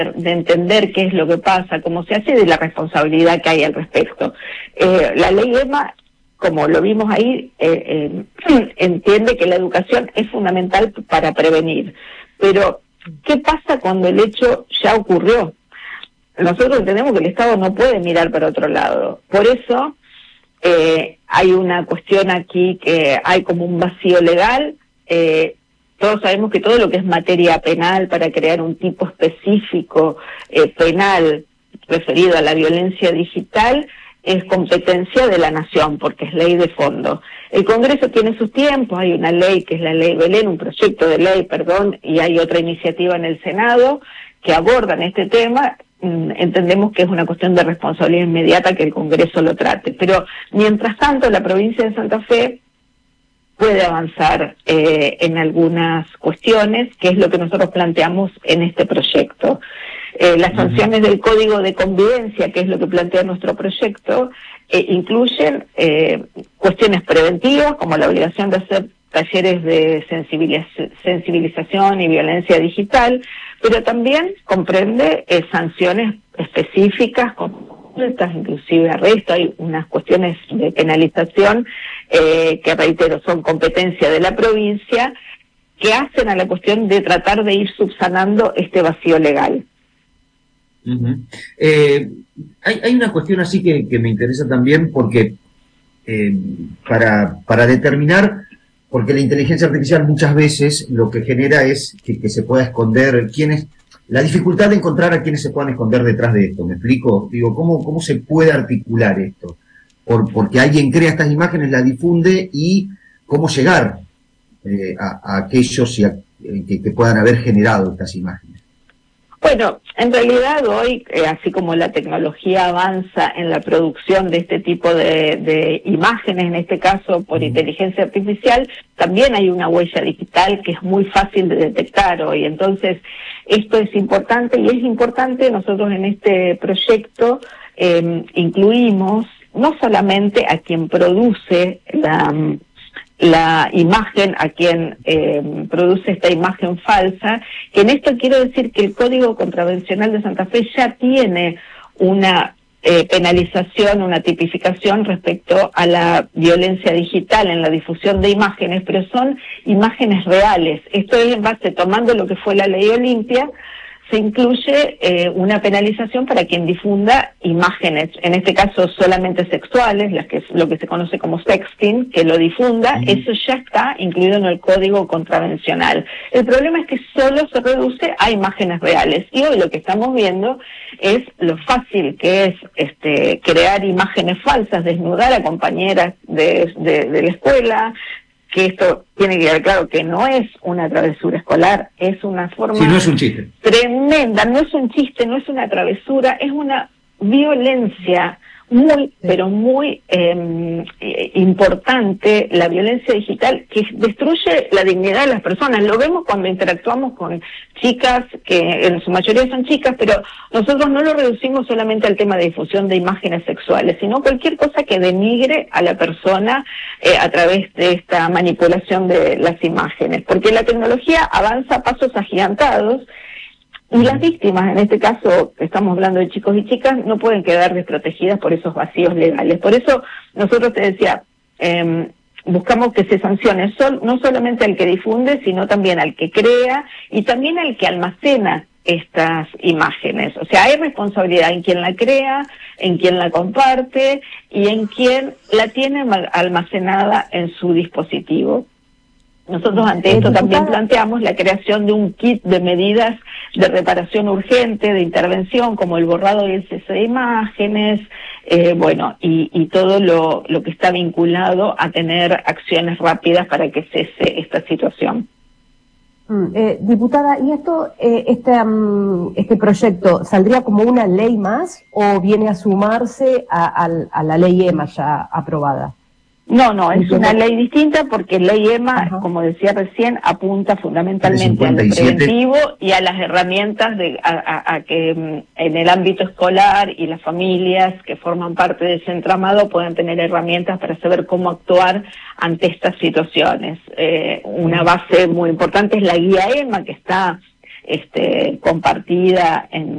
de entender qué es lo que pasa, cómo se hace y de la responsabilidad que hay al respecto. La ley EMA, como lo vimos ahí, entiende que la educación es fundamental para prevenir. Pero, ¿qué pasa cuando el hecho ya ocurrió? Nosotros entendemos que el Estado no puede mirar para otro lado. Por eso hay una cuestión aquí que hay como un vacío legal. Todos sabemos que todo lo que es materia penal para crear un tipo específico penal referido a la violencia digital es competencia de la Nación, porque es ley de fondo. El Congreso tiene sus tiempos, hay una ley que es la Ley Belén, un proyecto de ley, perdón, y hay otra iniciativa en el Senado que abordan este tema. Entendemos que es una cuestión de responsabilidad inmediata que el Congreso lo trate. Pero, mientras tanto, la provincia de Santa Fe puede avanzar en algunas cuestiones, que es lo que nosotros planteamos en este proyecto. Las sanciones del Código de Convivencia, que es lo que plantea nuestro proyecto, incluyen cuestiones preventivas, como la obligación de hacer talleres de sensibilización y violencia digital, pero también comprende sanciones específicas, como multas, inclusive arresto. Hay unas cuestiones de penalización que, reitero, son competencia de la provincia, que hacen a la cuestión de tratar de ir subsanando este vacío legal. Hay una cuestión así que me interesa también, porque para determinar, porque la inteligencia artificial muchas veces lo que genera es que se pueda esconder la dificultad de encontrar a quienes se puedan esconder detrás de esto. ¿Me explico? Digo, ¿cómo se puede articular esto? Porque alguien crea estas imágenes, las difunde, y cómo llegar a aquellos que puedan haber generado estas imágenes. Bueno, en realidad hoy, así como la tecnología avanza en la producción de este tipo de imágenes, en este caso por inteligencia artificial, también hay una huella digital que es muy fácil de detectar hoy. Entonces, esto es importante, y es importante. Nosotros en este proyecto incluimos no solamente a quien produce la imagen, a quien produce esta imagen falsa, que en esto quiero decir que el Código Contravencional de Santa Fe ya tiene una penalización, una tipificación respecto a la violencia digital en la difusión de imágenes, pero son imágenes reales. Esto es en base, tomando lo que fue la Ley Olimpia, se incluye una penalización para quien difunda imágenes, en este caso solamente sexuales, lo que se conoce como sexting, que lo difunda. Eso ya está incluido en el Código Contravencional. El problema es que solo se reduce a imágenes reales, y hoy lo que estamos viendo es lo fácil que es crear imágenes falsas, desnudar a compañeras de la escuela, que esto tiene que quedar claro que no es una travesura escolar, es una forma... Sí, no es un chiste. Tremenda, no es un chiste, no es una travesura, es una violencia muy, pero muy importante, la violencia digital, que destruye la dignidad de las personas. Lo vemos cuando interactuamos con chicas, que en su mayoría son chicas, pero nosotros no lo reducimos solamente al tema de difusión de imágenes sexuales, sino cualquier cosa que denigre a la persona a través de esta manipulación de las imágenes, porque la tecnología avanza a pasos agigantados. Y las víctimas, en este caso, estamos hablando de chicos y chicas, no pueden quedar desprotegidas por esos vacíos legales. Por eso, nosotros, te decía, buscamos que se sancione no solamente al que difunde, sino también al que crea y también al que almacena estas imágenes. O sea, hay responsabilidad en quien la crea, en quien la comparte y en quien la tiene almacenada en su dispositivo. Nosotros ante esto también planteamos la creación de un kit de medidas de reparación urgente, de intervención, como el borrado y el cese de imágenes, y todo lo que está vinculado a tener acciones rápidas para que cese esta situación. Diputada, ¿y este proyecto saldría como una ley más o viene a sumarse a la ley EMA ya aprobada? No, es una ley distinta, porque ley EMA, como decía recién, apunta fundamentalmente al preventivo y a las herramientas a que en el ámbito escolar y las familias que forman parte de ese entramado puedan tener herramientas para saber cómo actuar ante estas situaciones. Una base muy importante es la guía EMA, que está compartida en